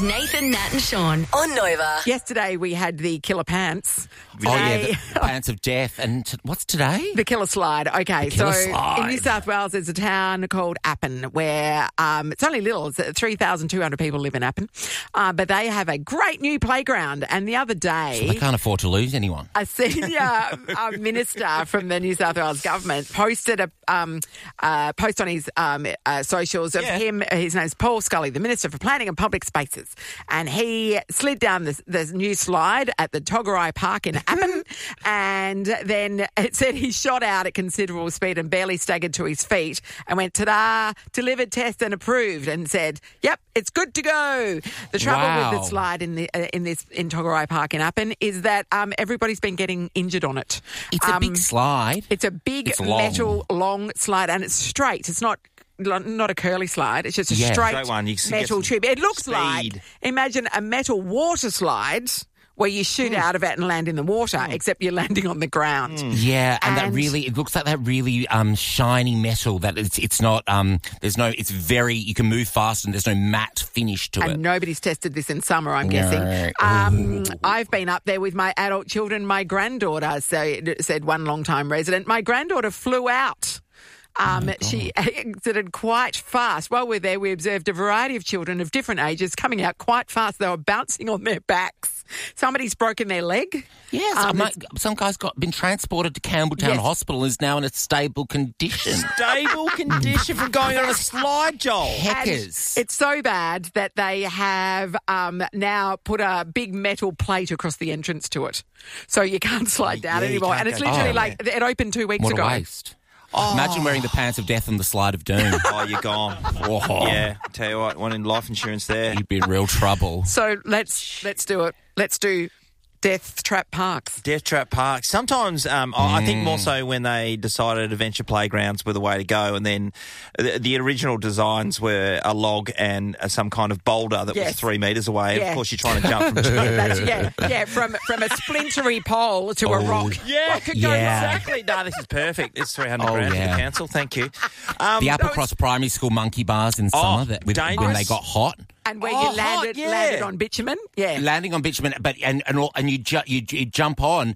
Nathan, Nat and Sean on Nova. Yesterday we had the killer pants. The pants of death. And what's today? The killer slide. Okay, killer so slide. in New South Wales there's a town called Appin where it's only little. It's 3,200 people live in Appin. But they have a great new playground. And the other day... They can't afford to lose anyone. A senior minister from the New South Wales government posted a post on his socials of him. His name's Paul Scully, the Minister for Planning and Public Spaces. And he slid down the new slide at the Togarai Park in Appin. And then it said he shot out at considerable speed and barely staggered to his feet and went, ta-da, delivered, test and approved, and said, yep, it's good to go. The trouble with the slide in Togarai Park in Appin is that everybody's been getting injured on it. It's a big slide. It's a big metal long slide, and it's straight. It's not a curly slide. It's just a straight one. You metal tube. It looks like, imagine a metal water slide where you shoot out of it and land in the water, except you're landing on the ground. Yeah, and that really, it looks like that really shiny metal that it's not, it's very, you can move fast and there's no matte finish to it. And nobody's tested this in summer, I'm guessing. I've been up there with my adult children. My granddaughter, said one long-time resident, my granddaughter flew out. She exited quite fast. While we're there, we observed a variety of children of different ages coming out quite fast. They were bouncing on their backs. Somebody's broken their leg. Yes, some guy's been transported to Campbelltown Hospital and is now in a stable condition. Stable condition from going on a slide, Joel. Heckers. It's so bad that they have now put a big metal plate across the entrance to it. So you can't slide down anymore. And it's literally it opened 2 weeks ago. What a waste. Imagine wearing the pants of death on the slide of doom. Oh, you're gone. Yeah, tell you what, one in life insurance there. You'd be in real trouble. So let's do it. Let's do Death Trap Parks. Death Trap Parks. Sometimes, I think more so when they decided adventure playgrounds were the way to go, and then the original designs were a log and some kind of boulder that was 3 metres away. Yeah. Of course, you're trying to jump from from a splintery pole to a rock. Yeah, exactly. No, this is perfect. It's 300 grand for the council. Thank you. The Applecross Primary School monkey bars in summer when they got hot. And where you landed on bitumen, landing on bitumen, but and you jump on,